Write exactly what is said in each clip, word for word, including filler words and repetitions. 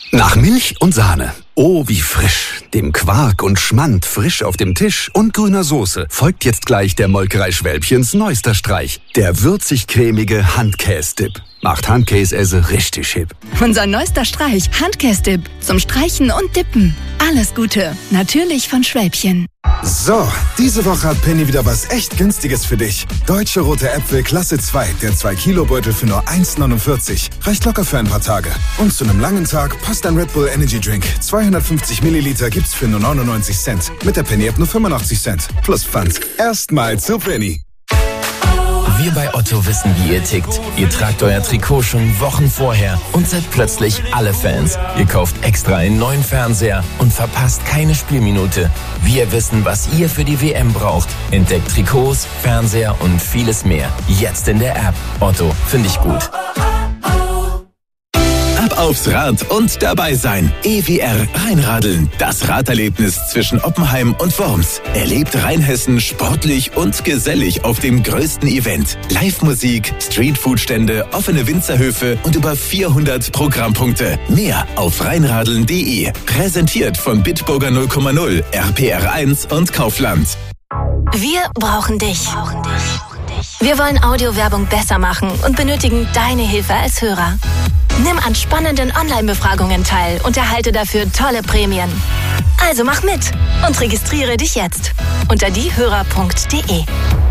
Nach Milch und Sahne. Oh, wie frisch. Dem Quark und Schmand frisch auf dem Tisch und grüner Soße folgt jetzt gleich der Molkerei Schwälbchens neuester Streich. Der würzig-cremige Handkäse-Dip. Macht Handkäse richtig hip. Unser neuester Streich, Handkäse-Dip. Zum Streichen und Dippen. Alles Gute. Natürlich von Schwälbchen. So, diese Woche hat Penny wieder was echt Günstiges für dich. Deutsche rote Äpfel Klasse zwei, der zwei Kilo Beutel für nur eins neunundvierzig. Reicht locker für ein paar Tage. Und zu einem langen Tag passt ein Red Bull Energy Drink. zweihundertfünfzig Milliliter gibt's für nur neunundneunzig Cent. Mit der Penny App nur fünfundachtzig Cent. Plus Pfand. Erstmal zu Penny. Wir bei Otto wissen, wie ihr tickt. Ihr tragt euer Trikot schon Wochen vorher und seid plötzlich alle Fans. Ihr kauft extra einen neuen Fernseher und verpasst keine Spielminute. Wir wissen, was ihr für die W M braucht. Entdeckt Trikots, Fernseher und vieles mehr. Jetzt in der App. Otto, finde ich gut. Ab aufs Rad und dabei sein. E W R Rheinradeln. Das Raderlebnis zwischen Oppenheim und Worms. Erlebt Rheinhessen sportlich und gesellig auf dem größten Event. Live-Musik, Streetfood-Stände, offene Winzerhöfe und über vierhundert Programmpunkte. Mehr auf rheinradeln punkt de. Präsentiert von Bitburger null Komma null, R P R eins und Kaufland. Wir brauchen dich. Wir wollen Audiowerbung besser machen und benötigen deine Hilfe als Hörer. Nimm an spannenden Online-Befragungen teil und erhalte dafür tolle Prämien. Also mach mit und registriere dich jetzt unter diehörer punkt de.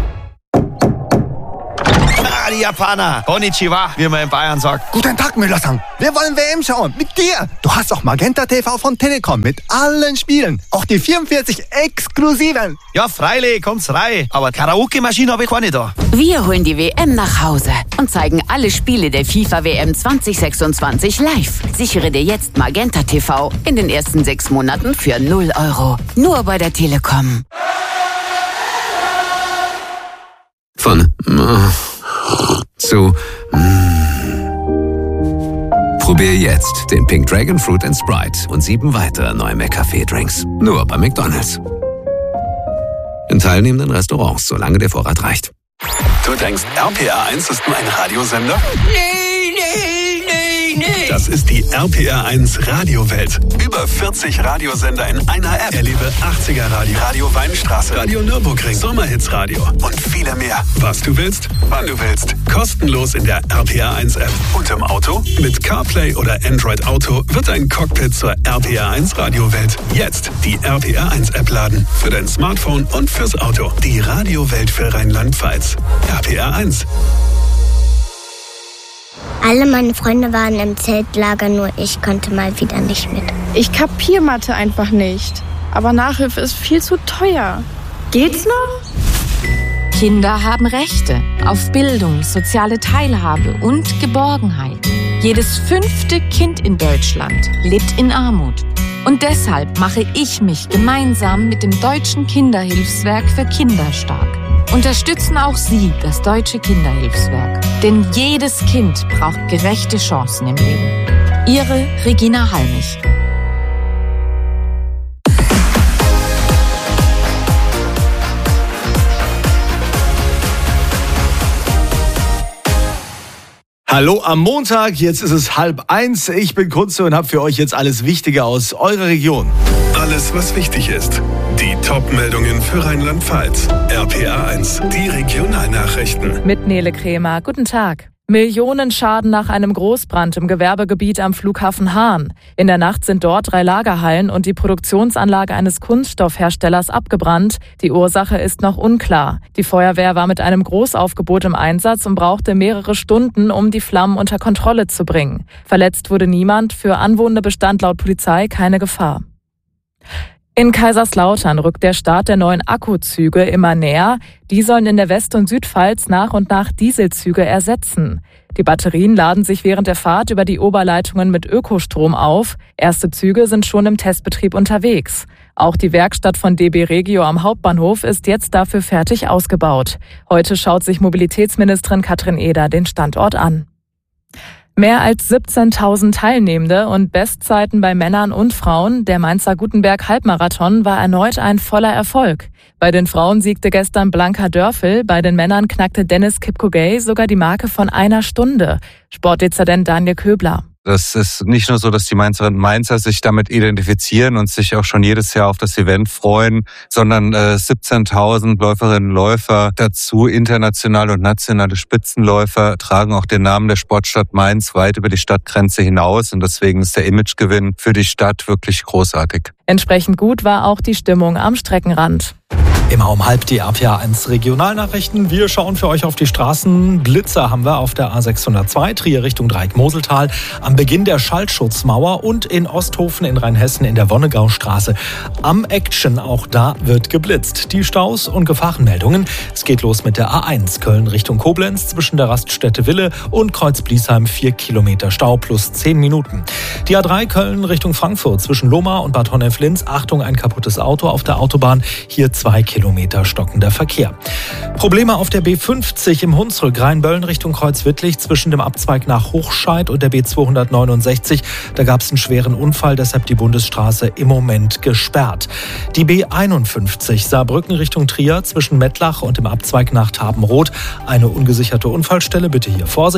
Ah, die Japaner. Konnichiwa, wie man in Bayern sagt. Guten Tag, Müller-san. Wir wollen W M schauen. Mit dir. Du hast auch Magenta T V von Telekom mit allen Spielen. Auch die vierundvierzig exklusiven. Ja, freilich, kommt's rein. Aber Karaoke-Maschine habe ich keine da. Wir holen die W M nach Hause und zeigen alle Spiele der FIFA W M zwanzig sechsundzwanzig live. Sichere dir jetzt Magenta T V in den ersten sechs Monaten für null Euro. Nur bei der Telekom. Von zu Probier jetzt den Pink Dragon Fruit and Sprite und sieben weitere neue McCafé-Drinks. Nur bei McDonald's. In teilnehmenden Restaurants, solange der Vorrat reicht. Du denkst, R P R eins ist nur ein Radiosender? Nee, nee, nee, nee. Das ist die R P R eins Radiowelt. Über vierzig Radiosender in einer App. Erlebe achtziger Radio, Radio Weinstraße, Radio Nürburgring, Sommerhits Radio und viele mehr. Was du willst, wann du willst. Kostenlos in der R P R eins App. Und im Auto? Mit CarPlay oder Android Auto wird ein Cockpit zur R P R eins Radiowelt. Jetzt die R P R eins App laden. Für dein Smartphone und fürs Auto. Die Radiowelt für Rheinland-Pfalz. R P R eins. Alle meine Freunde waren im Zeltlager, nur ich konnte mal wieder nicht mit. Ich kapier Mathe einfach nicht. Aber Nachhilfe ist viel zu teuer. Geht's noch? Kinder haben Rechte auf Bildung, soziale Teilhabe und Geborgenheit. Jedes fünfte Kind in Deutschland lebt in Armut. Und deshalb mache ich mich gemeinsam mit dem Deutschen Kinderhilfswerk für Kinder stark. Unterstützen auch Sie das Deutsche Kinderhilfswerk. Denn jedes Kind braucht gerechte Chancen im Leben. Ihre Regina Halmich. Hallo am Montag, jetzt ist es halb eins. Ich bin Kunze und habe für euch jetzt alles Wichtige aus eurer Region. Alles, was wichtig ist. Die Top-Meldungen für Rheinland-Pfalz. R P R eins, die Regionalnachrichten. Mit Nele Krämer. Guten Tag. Millionen Schaden nach einem Großbrand im Gewerbegebiet am Flughafen Hahn. In der Nacht sind dort drei Lagerhallen und die Produktionsanlage eines Kunststoffherstellers abgebrannt. Die Ursache ist noch unklar. Die Feuerwehr war mit einem Großaufgebot im Einsatz und brauchte mehrere Stunden, um die Flammen unter Kontrolle zu bringen. Verletzt wurde niemand, für Anwohner bestand laut Polizei keine Gefahr. In Kaiserslautern rückt der Start der neuen Akkuzüge immer näher. Die sollen in der West- und Südpfalz nach und nach Dieselzüge ersetzen. Die Batterien laden sich während der Fahrt über die Oberleitungen mit Ökostrom auf. Erste Züge sind schon im Testbetrieb unterwegs. Auch die Werkstatt von D B Regio am Hauptbahnhof ist jetzt dafür fertig ausgebaut. Heute schaut sich Mobilitätsministerin Katrin Eder den Standort an. Mehr als siebzehntausend Teilnehmende und Bestzeiten bei Männern und Frauen. Der Mainzer Gutenberg-Halbmarathon war erneut ein voller Erfolg. Bei den Frauen siegte gestern Blanka Dörfel, bei den Männern knackte Dennis Kipkogay sogar die Marke von einer Stunde. Sportdezernent Daniel Köbler. Das ist nicht nur so, dass die Mainzerinnen und Mainzer sich damit identifizieren und sich auch schon jedes Jahr auf das Event freuen, sondern äh, siebzehntausend Läuferinnen und Läufer, dazu internationale und nationale Spitzenläufer, tragen auch den Namen der Sportstadt Mainz weit über die Stadtgrenze hinaus. Und deswegen ist der Imagegewinn für die Stadt wirklich großartig. Entsprechend gut war auch die Stimmung am Streckenrand. Immer um halb die R P A eins Regionalnachrichten. Wir schauen für euch auf die Straßen. Blitzer haben wir auf der A sechshundertzwei, Trier Richtung Dreieck-Moseltal, am Beginn der Schallschutzmauer und in Osthofen in Rheinhessen in der Wonnegaustraße. Am Action, auch da wird geblitzt. Die Staus und Gefahrenmeldungen. Es geht los mit der A eins Köln Richtung Koblenz zwischen der Raststätte Wille und Kreuz-Bliesheim. Vier Kilometer Stau plus zehn Minuten. Die A drei Köln Richtung Frankfurt zwischen Lohmar und Bad Honnef-Linz. Achtung, ein kaputtes Auto auf der Autobahn. Hier zwei Kilometer stockender Verkehr. Probleme auf der B fünfzig im Hunsrück, Rheinböllen Richtung Kreuzwittlich zwischen dem Abzweig nach Hochscheid und der B zweihundertneunundsechzig. Da gab es einen schweren Unfall, deshalb die Bundesstraße im Moment gesperrt. Die B einundfünfzig Saarbrücken Richtung Trier zwischen Mettlach und dem Abzweig nach Tabenroth. Eine ungesicherte Unfallstelle, bitte hier Vorsicht.